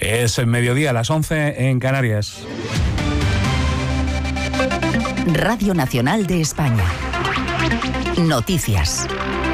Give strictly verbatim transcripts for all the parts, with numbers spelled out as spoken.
Es mediodía, a las once en Canarias. Radio Nacional de España. Noticias.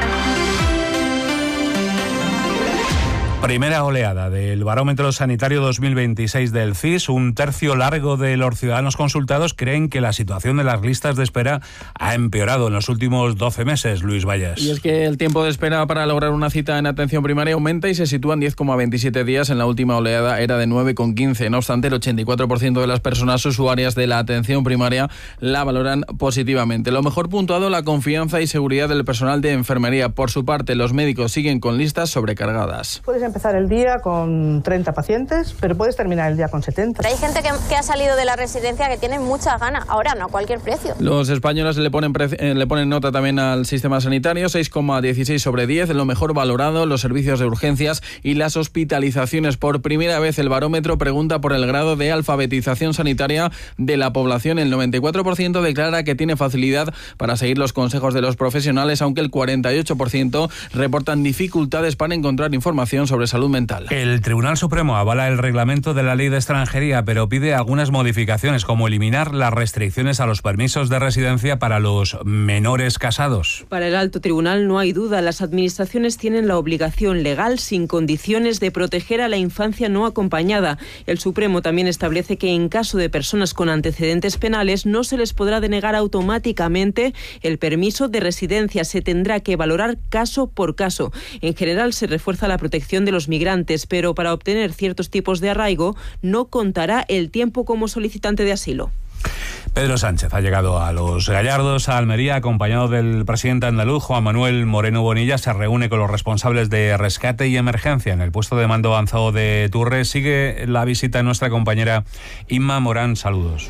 Primera oleada del Barómetro Sanitario dos mil veintiséis del C I S. Un tercio largo de los ciudadanos consultados creen que la situación de las listas de espera ha empeorado en los últimos doce meses. Luis Valles. Y es que el tiempo de espera para lograr una cita en atención primaria aumenta y se sitúa en diez coma veintisiete días. En la última oleada era de nueve coma quince. No obstante, el ochenta y cuatro por ciento de las personas usuarias de la atención primaria la valoran positivamente. Lo mejor puntuado, la confianza y seguridad del personal de enfermería. Por su parte, los médicos siguen con listas sobrecargadas. Puedes empezar el día con treinta pacientes, pero puedes terminar el día con setenta. Hay gente que, que ha salido de la residencia que tiene muchas ganas. Ahora no a cualquier precio. Los españoles le ponen, pre- eh, le ponen nota también al sistema sanitario, seis coma dieciséis sobre diez, lo mejor valorado, los servicios de urgencias y las hospitalizaciones. Por primera vez el barómetro pregunta por el grado de alfabetización sanitaria de la población. El noventa y cuatro por ciento declara que tiene facilidad para seguir los consejos de los profesionales, aunque el cuarenta y ocho por ciento reportan dificultades para encontrar información sobre salud mental. El Tribunal Supremo avala el reglamento de la Ley de Extranjería, pero pide algunas modificaciones, como eliminar las restricciones a los permisos de residencia para los menores casados. Para el Alto Tribunal no hay duda, las administraciones tienen la obligación legal, sin condiciones, de proteger a la infancia no acompañada. El Supremo también establece que en caso de personas con antecedentes penales no se les podrá denegar automáticamente el permiso de residencia, se tendrá que valorar caso por caso. En general se refuerza la protección de los migrantes, pero para obtener ciertos tipos de arraigo no contará el tiempo como solicitante de asilo. Pedro Sánchez ha llegado a Los Gallardos, a Almería, acompañado del presidente andaluz Juan Manuel Moreno Bonilla. Se reúne con los responsables de rescate y emergencia en el puesto de mando avanzado de Turres. Sigue la visita de nuestra compañera Inma Morán. Saludos.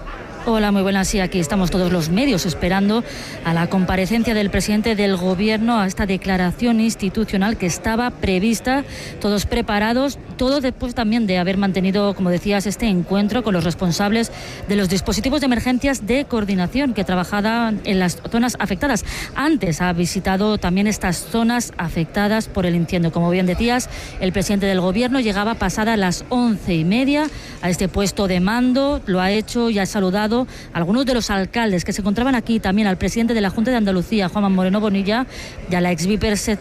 Hola, muy buenas. Sí, aquí estamos todos los medios esperando a la comparecencia del presidente del Gobierno, a esta declaración institucional que estaba prevista, todos preparados, todo después también de haber mantenido, como decías, este encuentro con los responsables de los dispositivos de emergencias de coordinación que trabajaban en las zonas afectadas. Antes ha visitado también estas zonas afectadas por el incendio. Como bien decías, el presidente del Gobierno llegaba pasada las once y media a este puesto de mando, lo ha hecho y ha saludado a algunos de los alcaldes que se encontraban aquí, también al presidente de la Junta de Andalucía, Juan Moreno Bonilla, y a la ex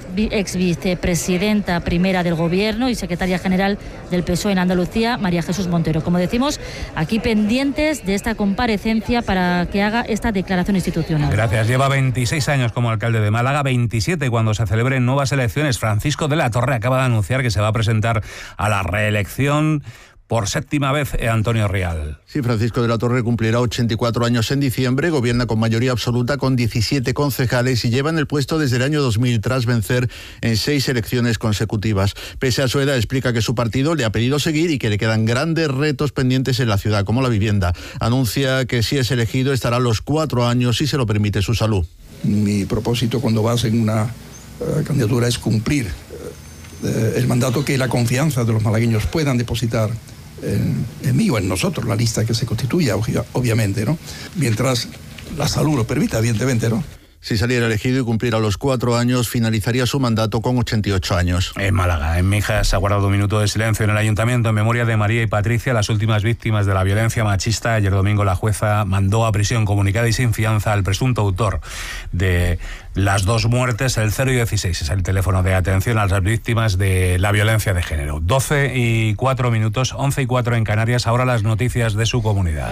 vicepresidenta primera del Gobierno y secretaria general del P S O E en Andalucía, María Jesús Montero. Como decimos, aquí pendientes de esta comparecencia para que haga esta declaración institucional. Gracias. Lleva veintiséis años como alcalde de Málaga, veintisiete cuando se celebren nuevas elecciones. Francisco de la Torre acaba de anunciar que se va a presentar a la reelección por séptima vez. Antonio Rial. Sí, Francisco de la Torre cumplirá ochenta y cuatro años en diciembre, gobierna con mayoría absoluta con diecisiete concejales y lleva en el puesto desde el año dos mil tras vencer en seis elecciones consecutivas. Pese a su edad, explica que su partido le ha pedido seguir y que le quedan grandes retos pendientes en la ciudad, como la vivienda. Anuncia que si es elegido estará los cuatro años si se lo permite su salud. Mi propósito cuando vas en una uh, candidatura es cumplir uh, el mandato, que la confianza de los malagueños puedan depositar En, en mí o en nosotros, la lista que se constituya, obviamente, ¿no? Mientras la salud lo permita, evidentemente, ¿no? Si saliera elegido y cumpliera los cuatro años, finalizaría su mandato con ochenta y ocho años. En Málaga, en Mijas, se ha guardado un minuto de silencio en el Ayuntamiento en memoria de María y Patricia, las últimas víctimas de la violencia machista. Ayer domingo la jueza mandó a prisión comunicada y sin fianza al presunto autor de las dos muertes. El cero y dieciséis es el teléfono de atención a las víctimas de la violencia de género. doce y cuatro minutos, once y cuatro en Canarias. Ahora las noticias de su comunidad.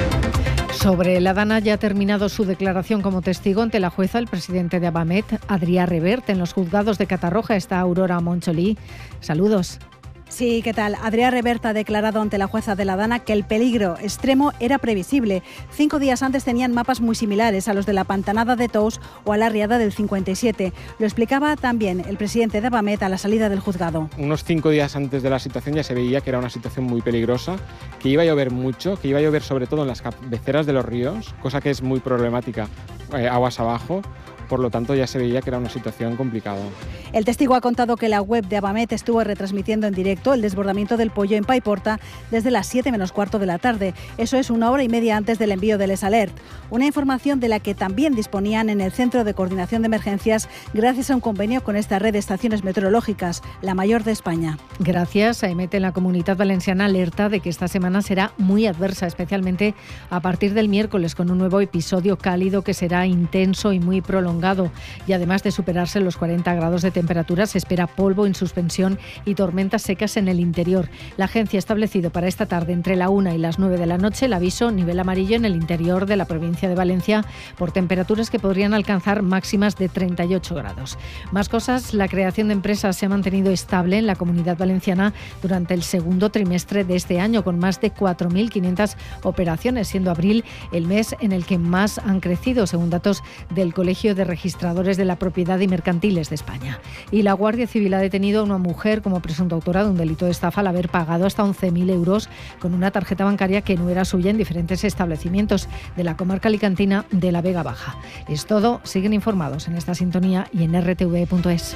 Sobre la Dana ya ha terminado su declaración como testigo ante la jueza el presidente de Abamet, Adrià Revert. En los juzgados de Catarroja está Aurora Moncholí. Saludos. Sí, ¿qué tal? Adrià Revert ha declarado ante la jueza de la Dana que el peligro extremo era previsible. Cinco días antes tenían mapas muy similares a los de la Pantanada de Tous o a la Riada del cincuenta y siete. Lo explicaba también el presidente de Abamet a la salida del juzgado. Unos cinco días antes de la situación ya se veía que era una situación muy peligrosa, que iba a llover mucho, que iba a llover sobre todo en las cabeceras de los ríos, cosa que es muy problemática, eh, aguas abajo, por lo tanto ya se veía que era una situación complicada. El testigo ha contado que la web de Abamet estuvo retransmitiendo en directo el desbordamiento del pollo en Paiporta desde las siete menos cuarto de la tarde. Eso es una hora y media antes del envío del S-Alert. Una información de la que también disponían en el Centro de Coordinación de Emergencias gracias a un convenio con esta red de estaciones meteorológicas, la mayor de España. Gracias. AEMET en la Comunidad Valenciana alerta de que esta semana será muy adversa, especialmente a partir del miércoles, con un nuevo episodio cálido que será intenso y muy prolongado. Y además de superarse los cuarenta grados de temperatura, se espera polvo en suspensión y tormentas secas en el interior. La agencia ha establecido para esta tarde, entre la una y las nueve de la noche, el aviso nivel amarillo en el interior de la provincia de Valencia por temperaturas que podrían alcanzar máximas de treinta y ocho grados. Más cosas, la creación de empresas se ha mantenido estable en la Comunidad Valenciana durante el segundo trimestre de este año, con más de cuatro mil quinientas operaciones, siendo abril el mes en el que más han crecido, según datos del Colegio de Registradores de la Propiedad y Mercantiles de España. Y la Guardia Civil ha detenido a una mujer como presunta autora de un delito de estafa al haber pagado hasta once mil euros con una tarjeta bancaria que no era suya en diferentes establecimientos de la comarca alicantina de la Vega Baja. Es todo. Siguen informados en esta sintonía y en r t v punto es.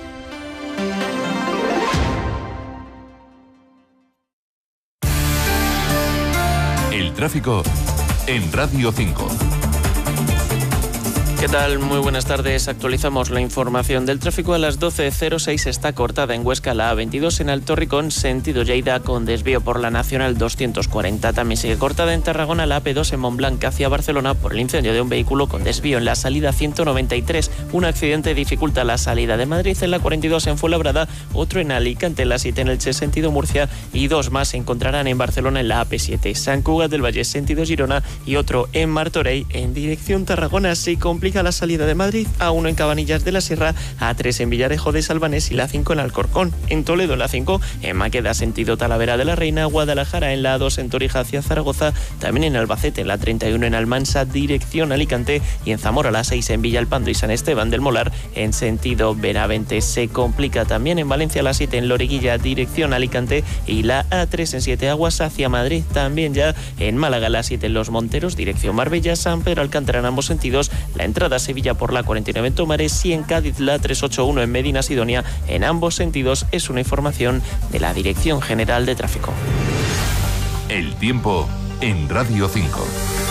El tráfico en Radio cinco. ¿Qué tal? Muy buenas tardes. Actualizamos la información del tráfico. A las doce cero seis está cortada en Huesca la A veintidós en Alto Ricón, sentido Lleida, con desvío por la Nacional doscientos cuarenta. También sigue cortada en Tarragona la A P dos en Montblanc hacia Barcelona por el incendio de un vehículo con desvío en la salida ciento noventa y tres. Un accidente dificulta la salida de Madrid en la cuarenta y dos en Fuenlabrada, otro en Alicante, la siete en Elche, sentido Murcia, y dos más se encontrarán en Barcelona en la A P siete. Sant Cugat del Valle, sentido Girona, y otro en Martorell en dirección Tarragona. Se complica la salida de Madrid, A uno en Cabanillas de la Sierra, A tres en Villarejo de Salvanés y la cinco en Alcorcón. En Toledo la cinco en Maqueda, sentido Talavera de la Reina, Guadalajara en la A dos en Torija hacia Zaragoza, también en Albacete en la treinta y uno en Almansa, dirección Alicante, y en Zamora la seis en Villalpando y San Esteban del Molar en sentido Benavente. Se complica también en Valencia la siete en Loriguilla, dirección Alicante, y la A tres en Siete Aguas hacia Madrid. También ya en Málaga la siete en Los Monteros, dirección Marbella, San Pedro Alcántara en ambos sentidos, la entrada a Sevilla por la cuarenta y nueve en Tomares, y en Cádiz la trescientos ochenta y uno en Medina Sidonia en ambos sentidos. Es una información de la Dirección General de Tráfico. El tiempo en Radio cinco.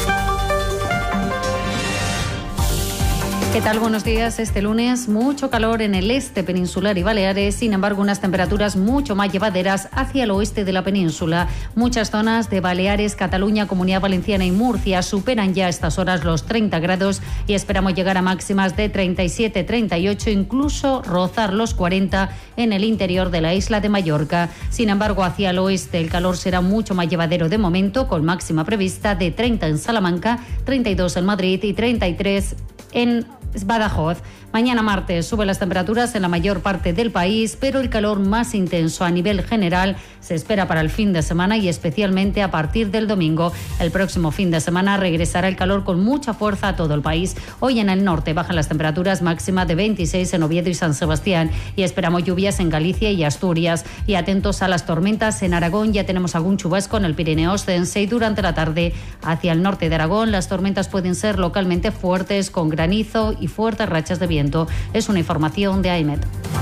¿Qué tal? Buenos días. Este lunes mucho calor en el este peninsular y Baleares, sin embargo unas temperaturas mucho más llevaderas hacia el oeste de la península. Muchas zonas de Baleares, Cataluña, Comunidad Valenciana y Murcia superan ya a estas horas los treinta grados y esperamos llegar a máximas de treinta y siete, treinta y ocho, incluso rozar los cuarenta en el interior de la isla de Mallorca. Sin embargo, hacia el oeste el calor será mucho más llevadero de momento, con máxima prevista de treinta en Salamanca, treinta y dos en Madrid y treinta y tres en Badajoz. Mañana martes suben las temperaturas en la mayor parte del país, pero el calor más intenso a nivel general se espera para el fin de semana y especialmente a partir del domingo. El próximo fin de semana regresará el calor con mucha fuerza a todo el país. Hoy en el norte bajan las temperaturas máxima de veintiséis en Oviedo y San Sebastián y esperamos lluvias en Galicia y Asturias. Y atentos a las tormentas en Aragón, ya tenemos algún chubasco en el Pirineo Ostense y durante la tarde hacia el norte de Aragón las tormentas pueden ser localmente fuertes con granizo y fuertes rachas de viento. Es una información de AEMET.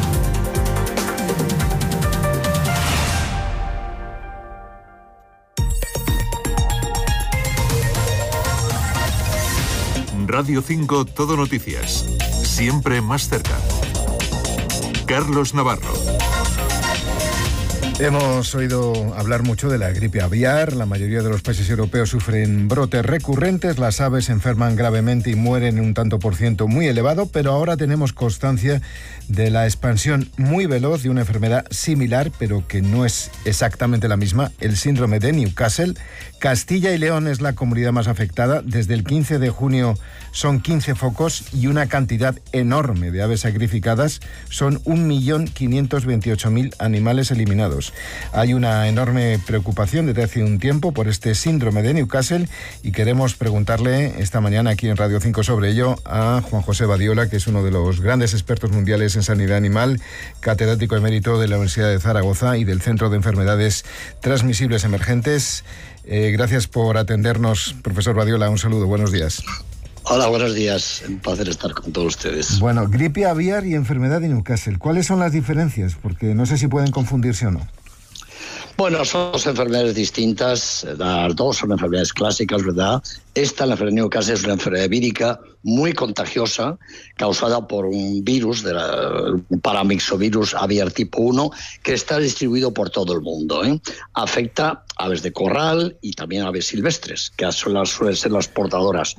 Radio cinco Todo Noticias. Siempre más cerca. Carlos Navarro. Hemos oído hablar mucho de la gripe aviar. La mayoría de los países europeos sufren brotes recurrentes. Las aves se enferman gravemente y mueren en un tanto por ciento muy elevado, pero ahora tenemos constancia de la expansión muy veloz de una enfermedad similar, pero que no es exactamente la misma, el síndrome de Newcastle. Castilla y León es la comunidad más afectada. Desde el quince de junio son quince focos y una cantidad enorme de aves sacrificadas. Son un millón quinientos veintiocho mil animales eliminados. Hay una enorme preocupación desde hace un tiempo por este síndrome de Newcastle y queremos preguntarle esta mañana aquí en Radio cinco sobre ello a Juan José Badiola, que es uno de los grandes expertos mundiales en sanidad animal, catedrático emérito de la Universidad de Zaragoza y del Centro de Enfermedades Transmisibles Emergentes. Eh, gracias por atendernos, profesor Badiola. Un saludo, buenos días. Hola, buenos días. Un placer estar con todos ustedes. Bueno, gripe aviar y enfermedad de Newcastle. ¿Cuáles son las diferencias? Porque no sé si pueden confundirse o no. Bueno, son dos enfermedades distintas, las dos son enfermedades clásicas, ¿verdad? Esta, la enfermedad de Newcastle, es una enfermedad vírica muy contagiosa, causada por un virus, de la, un paramyxovirus aviar tipo uno, que está distribuido por todo el mundo, ¿eh? Afecta a aves de corral y también a aves silvestres, que son las, suelen ser las portadoras.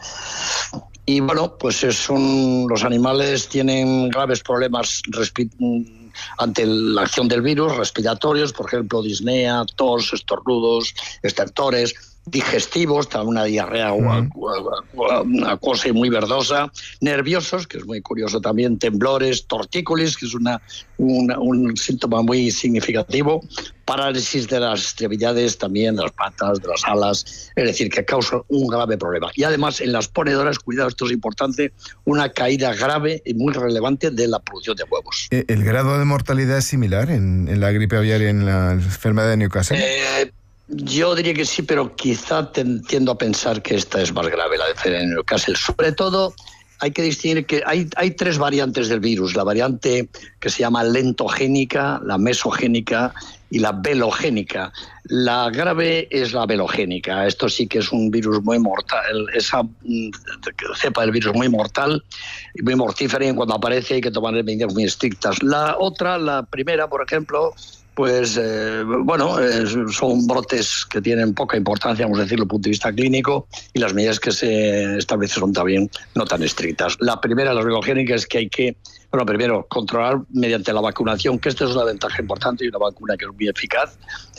Y bueno, pues son, los animales tienen graves problemas respiratorios ante la acción del virus, respiratorios, por ejemplo, disnea, tos, estornudos, estertores, digestivos, también una diarrea uh-huh. acuosa y muy verdosa, nerviosos, que es muy curioso también, temblores, tortícolis, que es una, una, un síntoma muy significativo, parálisis de las extremidades, también de las patas, de las alas, es decir, que causa un grave problema. Y además, en las ponedoras, cuidado, esto es importante, una caída grave y muy relevante de la producción de huevos. ¿El grado de mortalidad es similar en, en la gripe aviar y en la enfermedad de Newcastle? Eh, Yo diría que sí, pero quizá tiendo a pensar que esta es más grave, la de Newcastle. Sobre todo, hay que distinguir que hay, hay tres variantes del virus. La variante que se llama lentogénica, la mesogénica y la velogénica. La grave es la velogénica. Esto sí que es un virus muy mortal. Esa cepa del virus muy mortal y muy mortífera, y cuando aparece hay que tomar medidas muy estrictas. La otra, la primera, por ejemplo, pues eh, bueno, eh, son brotes que tienen poca importancia, vamos a decirlo, desde el punto de vista clínico, y las medidas que se establecen son también no tan estrictas. La primera, la velogénica, es que hay que, bueno, primero, controlar mediante la vacunación, que esta es una ventaja importante y una vacuna que es muy eficaz,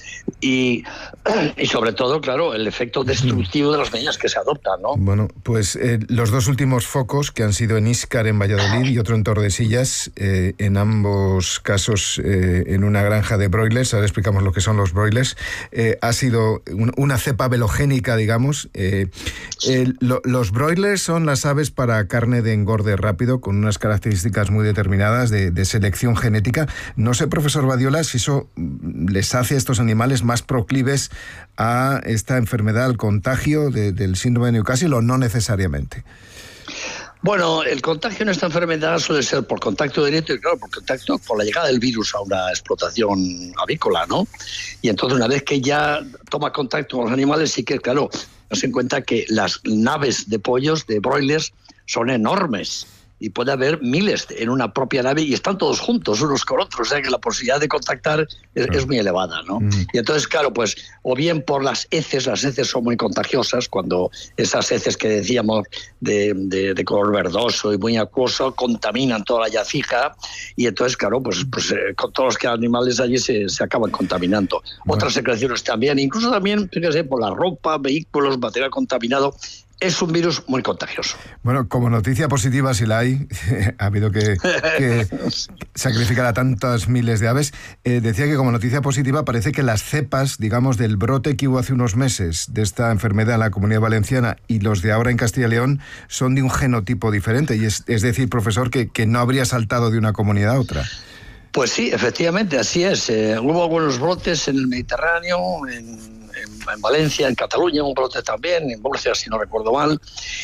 y, y sobre todo, claro, el efecto destructivo de las medidas que se adoptan, ¿no? Bueno, pues eh, los dos últimos focos, que han sido en Íscar, en Valladolid, y otro en Tordesillas, eh, en ambos casos eh, en una granja de broilers, ahora explicamos lo que son los broilers, eh, ha sido un, una cepa velogénica, digamos. Eh, eh, lo, los broilers son las aves para carne de engorde rápido, con unas características muy determinadas de, de selección genética. No sé, profesor Badiola, si eso les hace a estos animales más proclives a esta enfermedad, al contagio de, del síndrome de Newcastle, o no necesariamente. Bueno, el contagio en esta enfermedad suele ser por contacto directo y, claro, por contacto por la llegada del virus a una explotación avícola, ¿no? Y entonces, una vez que ya toma contacto con los animales, sí que, claro, nos en cuenta que las naves de pollos, de broilers, son enormes. Y puede haber miles en una propia nave y están todos juntos, unos con otros, o sea que la posibilidad de contactar es, es muy elevada, ¿no? Mm. Y entonces, claro, pues, o bien por las heces, las heces son muy contagiosas, cuando esas heces que decíamos de, de, de color verdoso y muy acuoso contaminan toda la yacija, y entonces, claro, pues, pues eh, con todos los animales allí se, se acaban contaminando. Bueno. Otras secreciones también, incluso también, fíjese, por la ropa, vehículos, material contaminado. Es un virus muy contagioso. Bueno, como noticia positiva, si la hay, ha habido que, que sacrificar a tantas miles de aves. Eh, decía que como noticia positiva parece que las cepas, digamos, del brote que hubo hace unos meses de esta enfermedad en la Comunidad Valenciana y los de ahora en Castilla y León son de un genotipo diferente. Y es, es decir, profesor, que, que no habría saltado de una comunidad a otra. Pues sí, efectivamente, así es. Eh, hubo algunos brotes en el Mediterráneo, en, en, en Valencia, en Cataluña, un brote también, en Murcia, si no recuerdo mal,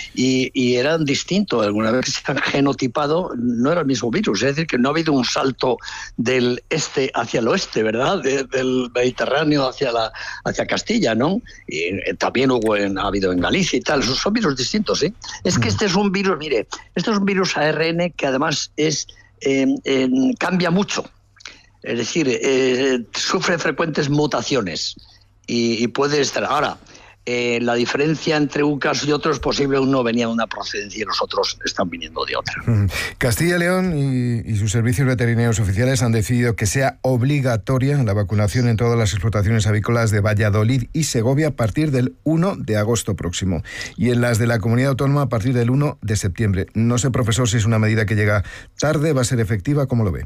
y, y eran distintos. Alguna vez que se han genotipado, no era el mismo virus, es decir, que no ha habido un salto del este hacia el oeste, ¿verdad? De, del Mediterráneo hacia la hacia Castilla, ¿no? Y eh, también hubo en, ha habido en Galicia y tal. Son, son virus distintos, ¿sí? Es que este es un virus, mire, este es un virus A R N que además es... Eh, eh, cambia mucho, es decir, eh, sufre frecuentes mutaciones y, y puede estar. Ahora, eh, la diferencia entre un caso y otro es posible, uno venía de una procedencia y los otros están viniendo de otra. Castilla y León y, y sus servicios veterinarios oficiales han decidido que sea obligatoria la vacunación en todas las explotaciones avícolas de Valladolid y Segovia a partir del uno de agosto próximo y en las de la comunidad autónoma a partir del uno de septiembre. No sé, profesor, si es una medida que llega tarde, va a ser efectiva, ¿cómo lo ve?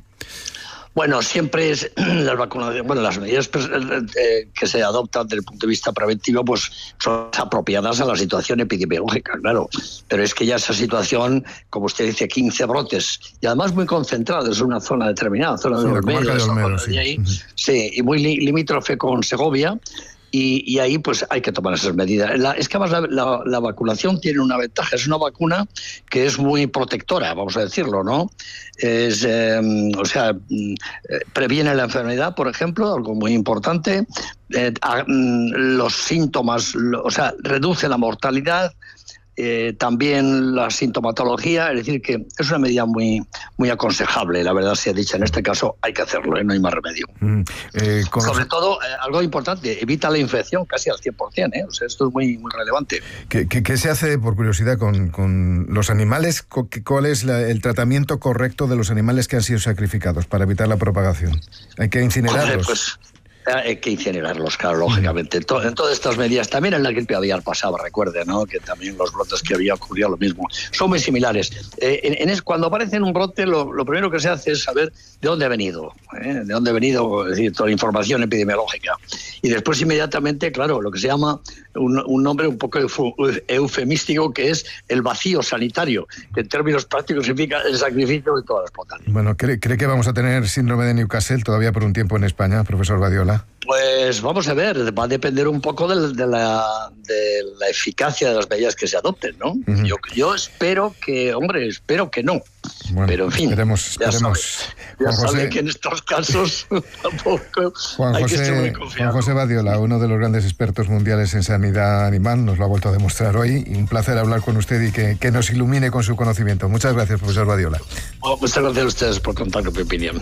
Bueno, siempre es las vacunaciones, bueno, las medidas eh, que se adoptan desde el punto de vista preventivo, pues son apropiadas a la situación epidemiológica, claro. Pero es que ya esa situación, como usted dice, quince brotes, y además muy concentrados en una zona determinada, zona de sí, Olmedo, de Olmedo, sí. De ahí, sí, y muy limítrofe con Segovia. y, y ahí pues hay que tomar esas medidas. La, es que además la, la, la vacunación tiene una ventaja, es una vacuna que es muy protectora, vamos a decirlo, ¿no? Es, eh, o sea, previene la enfermedad, por ejemplo, algo muy importante, eh, a, los síntomas, o sea, reduce la mortalidad, Eh, también la sintomatología, es decir, que es una medida muy muy aconsejable, la verdad sea dicha. En este caso hay que hacerlo, ¿eh? No hay más remedio. Mm, eh, con... Sobre todo, eh, algo importante, evita la infección casi al cien por ciento, ¿eh? O sea, esto es muy muy relevante. ¿Qué, qué, qué se hace, por curiosidad, con, con los animales? ¿Cuál es la, el tratamiento correcto de los animales que han sido sacrificados para evitar la propagación? ¿Hay que incinerarlos? Pues, hay que incinerarlos, claro, lógicamente. En, to, en todas estas medidas, también en la gripe aviar pasaba, recuerde, ¿no? Que también los brotes que había ocurrido lo mismo. Son muy similares. Eh, en, en es, cuando aparece un brote, lo, lo primero que se hace es saber de dónde ha venido, ¿eh? De dónde ha venido, es decir, toda la información epidemiológica. Y después, inmediatamente, claro, lo que se llama un, un nombre un poco eufemístico, que es el vacío sanitario, que en términos prácticos significa el sacrificio de todas las poblaciones. Bueno, ¿cree, ¿cree que vamos a tener síndrome de Newcastle todavía por un tiempo en España, profesor Badiola? Pues vamos a ver, va a depender un poco de, de, la, de la eficacia de las medidas que se adopten, ¿no? Uh-huh. Yo, yo espero que, hombre, espero que no. Bueno, pero en fin, esperemos, esperemos. Ya sabe, ya sabe que en estos casos tampoco Juan hay José, que ser muy confiado. Juan José Badiola, uno de los grandes expertos mundiales en sanidad animal, nos lo ha vuelto a demostrar hoy, y un placer hablar con usted y que, que nos ilumine con su conocimiento. Muchas gracias, profesor Badiola. Bueno, muchas gracias a ustedes por contar con mi opinión.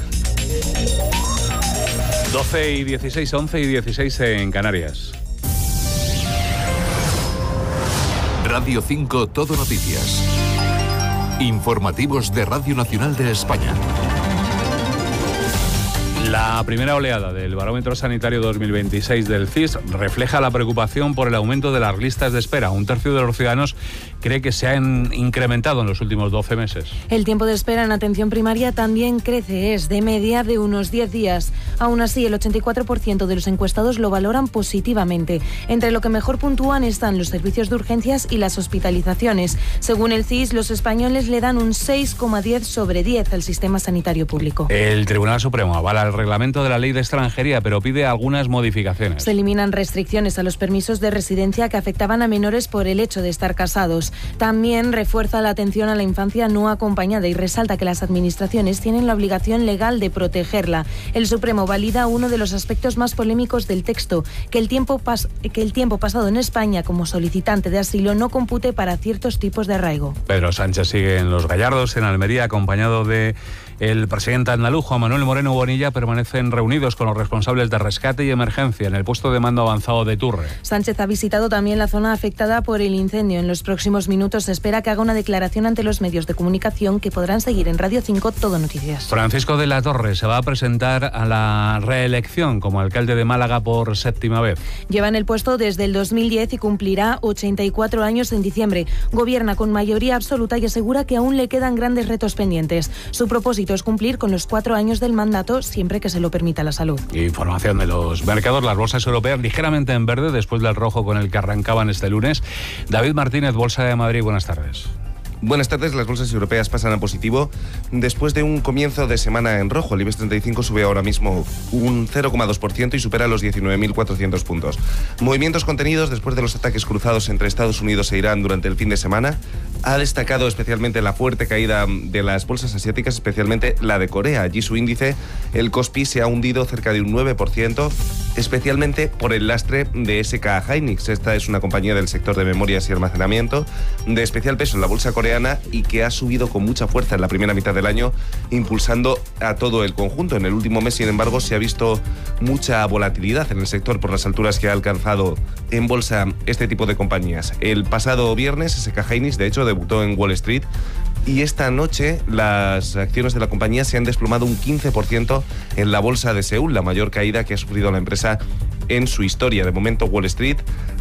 doce y dieciséis, once y dieciséis en Canarias. Radio cinco Todo Noticias. Informativos de Radio Nacional de España. La primera oleada del Barómetro Sanitario dos mil veintiséis del C I S refleja la preocupación por el aumento de las listas de espera. Un tercio de los ciudadanos cree que se han incrementado en los últimos doce meses. El tiempo de espera en atención primaria también crece, es de media de unos diez días. Aún así, el ochenta y cuatro por ciento de los encuestados lo valoran positivamente. Entre lo que mejor puntúan están los servicios de urgencias y las hospitalizaciones. Según el C I S, los españoles le dan un seis coma diez sobre diez al sistema sanitario público. El Tribunal Supremo avala el reglamento de la Ley de Extranjería, pero pide algunas modificaciones. Se eliminan restricciones a los permisos de residencia que afectaban a menores por el hecho de estar casados. También refuerza la atención a la infancia no acompañada y resalta que las administraciones tienen la obligación legal de protegerla. El Supremo valida uno de los aspectos más polémicos del texto, que el tiempo, pas- que el tiempo pasado en España como solicitante de asilo no compute para ciertos tipos de arraigo. Pedro Sánchez sigue en Los Gallardos, en Almería, acompañado de el presidente andaluz, Juan Manuel Moreno Bonilla, permanecen reunidos con los responsables de rescate y emergencia en el puesto de mando avanzado de Turre. Sánchez ha visitado también la zona afectada por el incendio. En los próximos minutos se espera que haga una declaración ante los medios de comunicación que podrán seguir en Radio cinco Todo Noticias. Francisco de la Torre se va a presentar a la reelección como alcalde de Málaga por séptima vez. Lleva en el puesto desde el dos mil diez y cumplirá ochenta y cuatro años en diciembre. Gobierna con mayoría absoluta y asegura que aún le quedan grandes retos pendientes. Su propósito es cumplir con los cuatro años del mandato siempre que se lo permita la salud. Información de los mercados, las bolsas europeas ligeramente en verde después del rojo con el que arrancaban este lunes. David Martínez, Bolsa de Madrid, buenas tardes. Buenas tardes, las bolsas europeas pasan a positivo después de un comienzo de semana en rojo. El IBEX treinta y cinco sube ahora mismo un cero coma dos por ciento y supera los diecinueve mil cuatrocientos puntos. Movimientos contenidos después de los ataques cruzados entre Estados Unidos e Irán durante el fin de semana. Ha destacado especialmente la fuerte caída de las bolsas asiáticas, especialmente la de Corea. Allí su índice, el Kospi, se ha hundido cerca de un nueve por ciento, especialmente por el lastre de S K Hynix. Esta es una compañía del sector de memorias y almacenamiento de especial peso en la bolsa coreana y que ha subido con mucha fuerza en la primera mitad del año, impulsando a todo el conjunto. En el último mes, sin embargo, se ha visto mucha volatilidad en el sector por las alturas que ha alcanzado en bolsa este tipo de compañías. El pasado viernes, S K Hynix, de hecho, debutó en Wall Street y esta noche las acciones de la compañía se han desplomado un quince por ciento en la bolsa de Seúl, la mayor caída que ha sufrido la empresa en su historia. De momento, Wall Street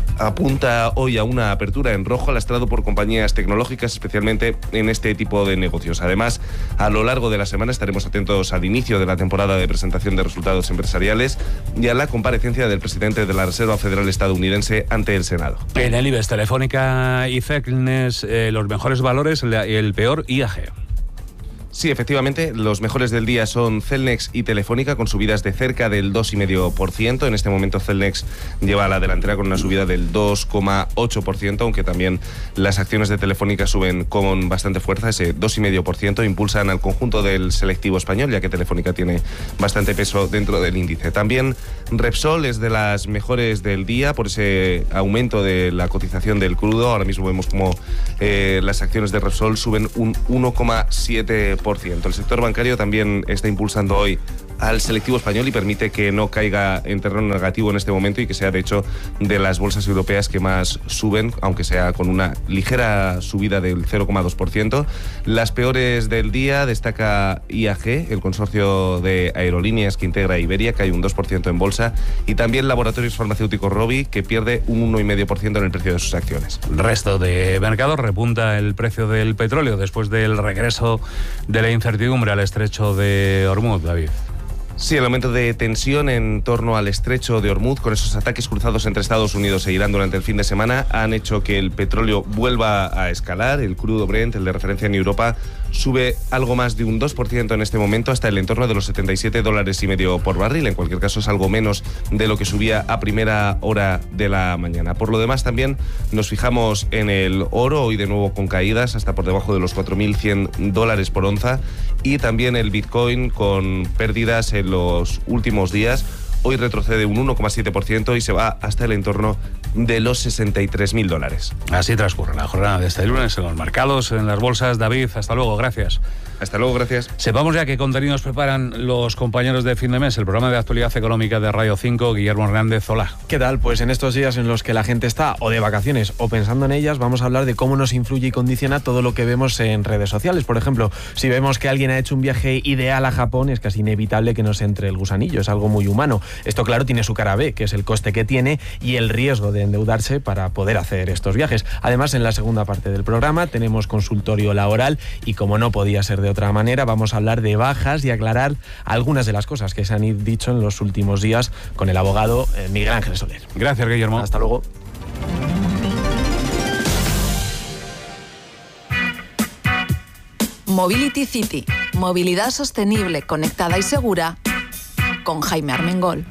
apunta hoy a una apertura en rojo lastrado por compañías tecnológicas, especialmente en este tipo de negocios. Además, a lo largo de la semana estaremos atentos al inicio de la temporada de presentación de resultados empresariales y a la comparecencia del presidente de la Reserva Federal estadounidense ante el Senado. En el IBEX, Telefónica y Cegnes, eh, los mejores valores y el peor I A G. Sí, efectivamente, los mejores del día son Cellnex y Telefónica con subidas de cerca del dos coma cinco por ciento. En este momento Cellnex lleva a la delantera con una subida del dos coma ocho por ciento, aunque también las acciones de Telefónica suben con bastante fuerza, ese dos coma cinco por ciento, impulsan al conjunto del selectivo español, ya que Telefónica tiene bastante peso dentro del índice. También Repsol es de las mejores del día por ese aumento de la cotización del crudo. Ahora mismo vemos como eh, las acciones de Repsol suben un uno coma siete por ciento. El sector bancario también está impulsando hoy al selectivo español y permite que no caiga en terreno negativo en este momento y que sea de hecho de las bolsas europeas que más suben, aunque sea con una ligera subida del cero coma dos por ciento. Las peores del día destaca I A G, el consorcio de aerolíneas que integra Iberia, que hay un dos por ciento en bolsa, y también Laboratorios Farmacéuticos Rovi, que pierde un uno coma cinco por ciento en el precio de sus acciones. Resto de mercados, repunta el precio del petróleo después del regreso de la incertidumbre al estrecho de Hormuz, David. Sí, el aumento de tensión en torno al estrecho de Hormuz, con esos ataques cruzados entre Estados Unidos e Irán durante el fin de semana, han hecho que el petróleo vuelva a escalar. El crudo Brent, el de referencia en Europa, sube algo más de un dos por ciento en este momento, hasta el entorno de los setenta y siete dólares y medio por barril. En cualquier caso, es algo menos de lo que subía a primera hora de la mañana. Por lo demás, también nos fijamos en el oro, hoy de nuevo con caídas hasta por debajo de los cuatro mil cien dólares por onza, y también el Bitcoin con pérdidas en los últimos días. Hoy retrocede un uno coma siete por ciento y se va hasta el entorno de los sesenta y tres mil dólares. Así transcurre la jornada de este lunes en los mercados, en las bolsas. David, hasta luego, gracias. Hasta luego, gracias. Sepamos ya qué contenidos preparan los compañeros de fin de mes. El programa de actualidad económica de Radio cinco, Guillermo Hernández, hola. ¿Qué tal? Pues en estos días en los que la gente está o de vacaciones o pensando en ellas, vamos a hablar de cómo nos influye y condiciona todo lo que vemos en redes sociales. Por ejemplo, si vemos que alguien ha hecho un viaje ideal a Japón, es casi inevitable que nos entre el gusanillo, es algo muy humano. Esto, claro, tiene su cara B, que es el coste que tiene y el riesgo de endeudarse para poder hacer estos viajes. Además, en la segunda parte del programa tenemos consultorio laboral y, como no podía ser de otra manera, vamos a hablar de bajas y aclarar algunas de las cosas que se han dicho en los últimos días con el abogado eh, Miguel Ángel Soler. Gracias, Guillermo. Hasta luego. Mobility City, movilidad sostenible, conectada y segura, con Jaime Armengol.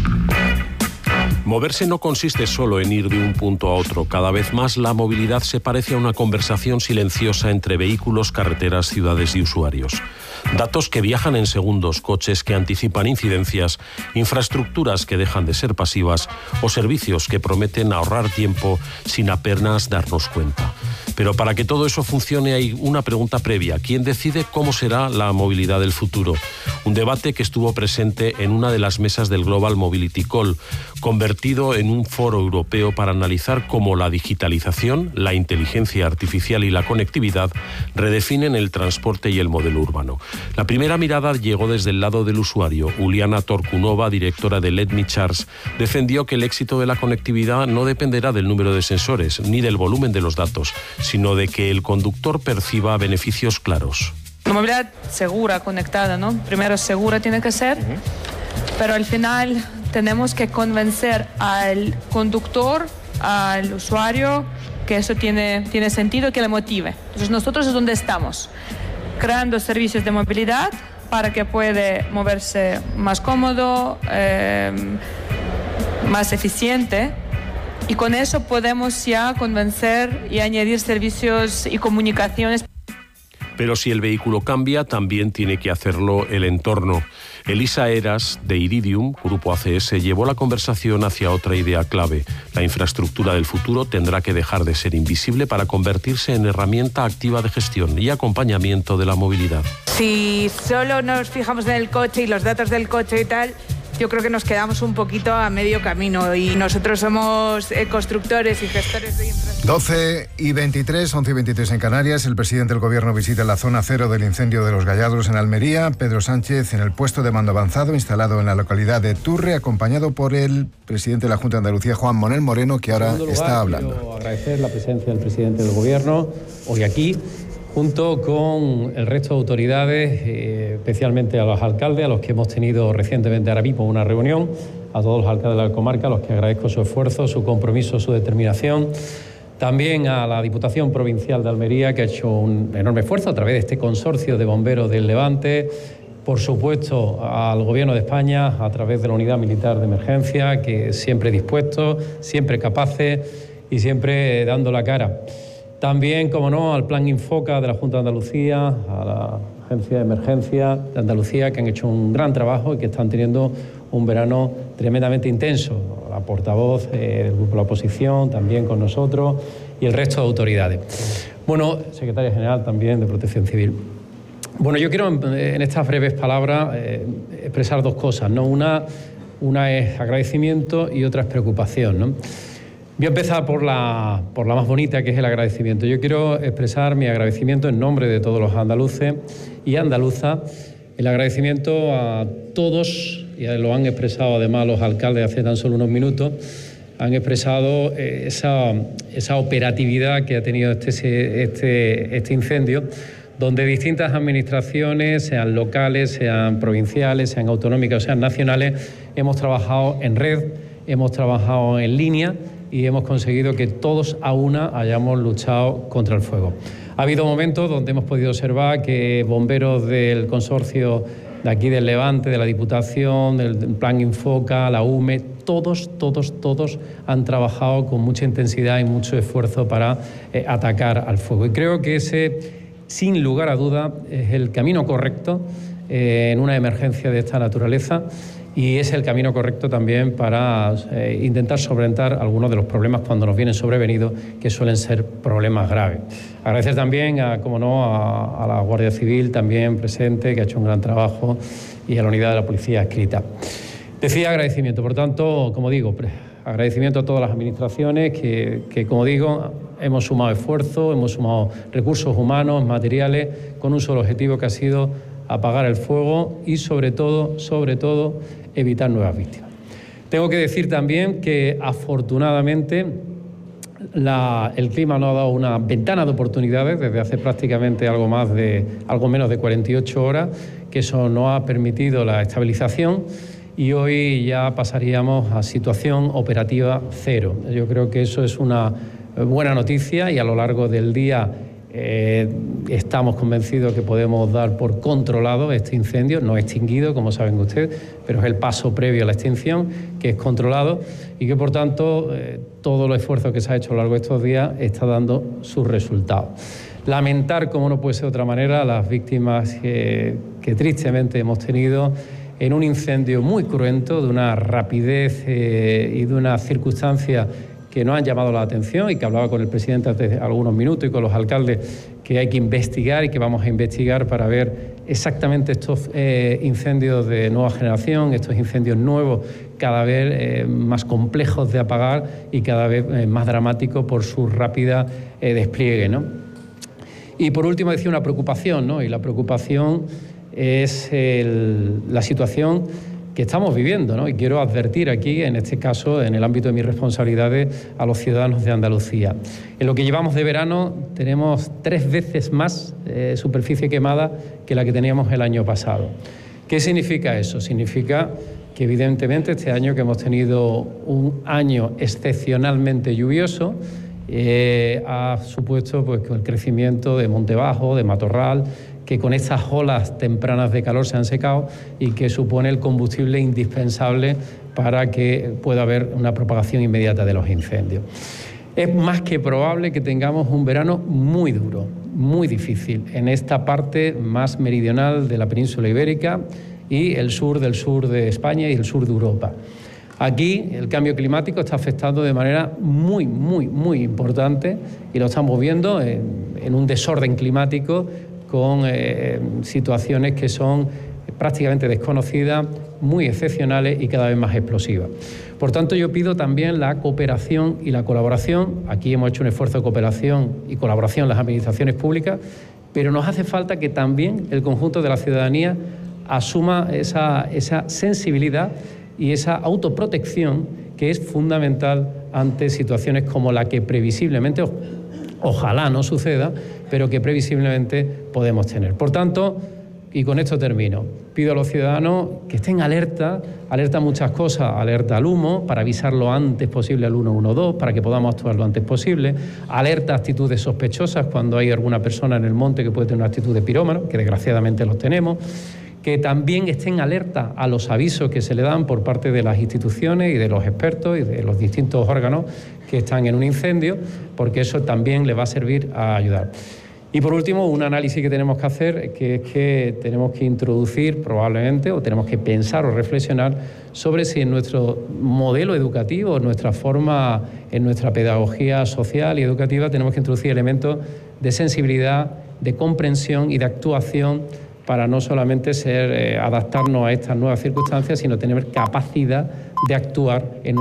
Moverse no consiste solo en ir de un punto a otro. Cada vez más la movilidad se parece a una conversación silenciosa entre vehículos, carreteras, ciudades y usuarios. Datos que viajan en segundos, coches que anticipan incidencias, infraestructuras que dejan de ser pasivas o servicios que prometen ahorrar tiempo sin apenas darnos cuenta. Pero para que todo eso funcione hay una pregunta previa. ¿Quién decide cómo será la movilidad del futuro? Un debate que estuvo presente en una de las mesas del Global Mobility Call, convertido en un foro europeo para analizar cómo la digitalización, la inteligencia artificial y la conectividad redefinen el transporte y el modelo urbano. La primera mirada llegó desde el lado del usuario. Uliana Torkunova, directora de Let Me Charge, defendió que el éxito de la conectividad no dependerá del número de sensores ni del volumen de los datos, sino de que el conductor perciba beneficios claros. La movilidad segura, conectada, ¿no? Primero segura tiene que ser, uh-huh. pero al final tenemos que convencer al conductor, al usuario, que eso tiene, tiene sentido, que le motive. Entonces nosotros es donde estamos, creando servicios de movilidad para que pueda moverse más cómodo, eh, más eficiente. Y con eso podemos ya convencer y añadir servicios y comunicaciones. Pero si el vehículo cambia, también tiene que hacerlo el entorno. Elisa Eras, de Iridium, Grupo A C S, llevó la conversación hacia otra idea clave. La infraestructura del futuro tendrá que dejar de ser invisible para convertirse en herramienta activa de gestión y acompañamiento de la movilidad. Si solo nos fijamos en el coche y los datos del coche y tal, yo creo que nos quedamos un poquito a medio camino y nosotros somos eh, constructores y gestores de infraestructura. doce y veintitrés, once y veintitrés en Canarias. El presidente del Gobierno visita la zona cero del incendio de Los Galladros en Almería. Pedro Sánchez en el puesto de mando avanzado instalado en la localidad de Turre, acompañado por el presidente de la Junta de Andalucía, Juan Manuel Moreno, que ahora lugar, está hablando. Quiero agradecer la presencia del presidente del Gobierno hoy aquí, junto con el resto de autoridades, eh, especialmente a los alcaldes, a los que hemos tenido recientemente ahora mismo una reunión, a todos los alcaldes de la comarca, a los que agradezco su esfuerzo, su compromiso, su determinación, También a la Diputación Provincial de Almería, que ha hecho un enorme esfuerzo a través de este consorcio de bomberos del Levante. Por supuesto, al Gobierno de España, a través de la Unidad Militar de Emergencia, que siempre dispuesto, siempre capaces y siempre dando la cara. También, como no, al Plan Infoca de la Junta de Andalucía, a la Agencia de Emergencia de Andalucía, que han hecho un gran trabajo y que están teniendo un verano tremendamente intenso. La portavoz eh, del Grupo de la Oposición, también con nosotros, y el resto de autoridades. Bueno, secretaria general también de Protección Civil. Bueno, yo quiero en estas breves palabras eh, expresar dos cosas, ¿no? Una, una es agradecimiento y otra es preocupación, ¿no? Voy a empezar por la, por la más bonita, que es el agradecimiento. Yo quiero expresar mi agradecimiento en nombre de todos los andaluces y andaluzas, el agradecimiento a todos, y lo han expresado además los alcaldes hace tan solo unos minutos, han expresado eh, esa, esa operatividad que ha tenido este, este, este incendio, donde distintas administraciones, sean locales, sean provinciales, sean autonómicas o sean nacionales, hemos trabajado en red, hemos trabajado en línea y hemos conseguido que todos a una hayamos luchado contra el fuego. Ha habido momentos donde hemos podido observar que bomberos del consorcio de aquí del Levante, de la Diputación, del Plan Infoca, la U M E, todos, todos, todos han trabajado con mucha intensidad y mucho esfuerzo para eh, atacar al fuego. Y creo que ese, sin lugar a duda, es el camino correcto eh, en una emergencia de esta naturaleza, y es el camino correcto también para eh, intentar solventar algunos de los problemas cuando nos vienen sobrevenidos, que suelen ser problemas graves. Agradecer también, a, como no, a, a la Guardia Civil también presente, que ha hecho un gran trabajo, y a la unidad de la Policía adscrita. Decía agradecimiento, por tanto, como digo, agradecimiento a todas las administraciones que, que, como digo, hemos sumado esfuerzo, hemos sumado recursos humanos, materiales, con un solo objetivo, que ha sido apagar el fuego y, sobre todo, sobre todo, evitar nuevas víctimas. Tengo que decir también que, afortunadamente, la, el clima nos ha dado una ventana de oportunidades desde hace prácticamente algo, más de, algo menos de cuarenta y ocho horas, que eso nos ha permitido la estabilización, y hoy ya pasaríamos a situación operativa cero. Yo creo que eso es una buena noticia, y a lo largo del día Eh, estamos convencidos que podemos dar por controlado este incendio, no extinguido, como saben ustedes, pero es el paso previo a la extinción, que es controlado, y que, por tanto, eh, todo el esfuerzo que se ha hecho a lo largo de estos días está dando sus resultados. Lamentar, como no puede ser de otra manera, las víctimas que, que tristemente hemos tenido en un incendio muy cruento, de una rapidez eh, y de una circunstancia que nos han llamado la atención, y que hablaba con el presidente hace algunos minutos y con los alcaldes, que hay que investigar y que vamos a investigar para ver exactamente estos eh, incendios de nueva generación, estos incendios nuevos, cada vez eh, más complejos de apagar y cada vez eh, más dramáticos por su rápida eh, despliegue, ¿no? Y por último, decía una preocupación, ¿no? Y la preocupación es el, la situación que estamos viviendo, ¿no? Y quiero advertir aquí, en este caso, en el ámbito de mis responsabilidades, a los ciudadanos de Andalucía. En lo que llevamos de verano tenemos tres veces más eh, superficie quemada que la que teníamos el año pasado. ¿Qué significa eso? Significa que, evidentemente, este año, que hemos tenido un año excepcionalmente lluvioso, eh, ha supuesto pues, el crecimiento de monte bajo, de matorral, que con estas olas tempranas de calor se han secado, y que supone el combustible indispensable para que pueda haber una propagación inmediata de los incendios. Es más que probable que tengamos un verano muy duro, muy difícil, en esta parte más meridional de la península ibérica y el sur del sur de España y el sur de Europa. Aquí el cambio climático está afectando de manera muy, muy, muy importante, y lo estamos viendo en, en un desorden climático con eh, situaciones que son prácticamente desconocidas, muy excepcionales y cada vez más explosivas. Por tanto, yo pido también la cooperación y la colaboración. Aquí hemos hecho un esfuerzo de cooperación y colaboración en las administraciones públicas, pero nos hace falta que también el conjunto de la ciudadanía asuma esa, esa sensibilidad y esa autoprotección, que es fundamental ante situaciones como la que previsiblemente, ojalá no suceda, pero que previsiblemente podemos tener. Por tanto, y con esto termino, pido a los ciudadanos que estén alerta, alerta a muchas cosas, alerta al humo, para avisar lo antes posible al uno uno dos, para que podamos actuar lo antes posible, alerta a actitudes sospechosas cuando hay alguna persona en el monte que puede tener una actitud de pirómano, que desgraciadamente los tenemos, que también estén alerta a los avisos que se le dan por parte de las instituciones y de los expertos y de los distintos órganos que están en un incendio, porque eso también les va a servir a ayudar. Y por último, un análisis que tenemos que hacer, que es que tenemos que introducir probablemente, o tenemos que pensar o reflexionar sobre si en nuestro modelo educativo, en nuestra forma, en nuestra pedagogía social y educativa, tenemos que introducir elementos de sensibilidad, de comprensión y de actuación para no solamente ser, eh, adaptarnos a estas nuevas circunstancias, sino tener capacidad de actuar en